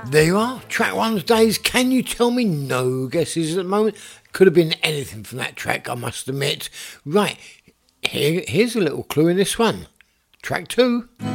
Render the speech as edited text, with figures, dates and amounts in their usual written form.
There you are, track one of Days. Can you tell me? No guesses at the moment. Could have been anything from that track, I must admit. Right, here's a little clue in this one. Track two.